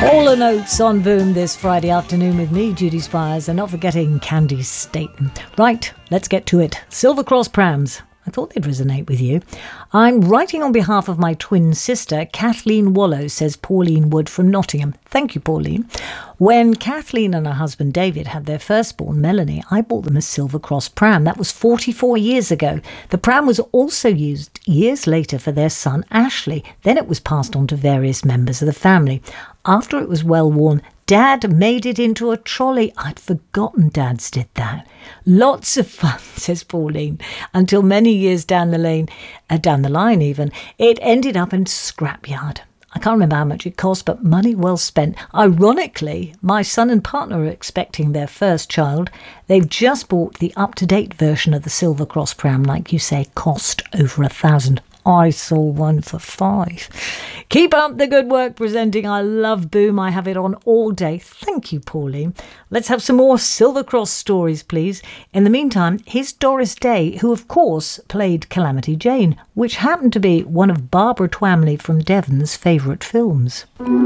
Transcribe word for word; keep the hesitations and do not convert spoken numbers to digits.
All the notes on Boom this Friday afternoon with me, Judy Spires, and not forgetting Candy Staten. Right, let's get to it. Silver Cross Prams. I thought they'd resonate with you. I'm writing on behalf of my twin sister, Kathleen Wallow, says Pauline Wood from Nottingham. Thank you, Pauline. When Kathleen and her husband David had their firstborn, Melanie, I bought them a Silver Cross pram. That was forty-four years ago. The pram was also used years later for their son, Ashley. Then it was passed on to various members of the family. After it was well worn, Dad made it into a trolley. I'd forgotten Dad's did that. Lots of fun, says Pauline, until many years down the lane, uh, down the line even, it ended up in scrapyard. I can't remember how much it cost, but money well spent. Ironically, my son and partner are expecting their first child. They've just bought the up-to-date version of the Silver Cross pram, like you say, cost over a thousand. I saw one for five. Keep up the good work presenting. I love Boom. I have it on all day. Thank you, Pauline. Let's have some more Silver Cross stories, please. In the meantime, here's Doris Day, who, of course, played Calamity Jane, which happened to be one of Barbara Twamley from Devon's favourite films.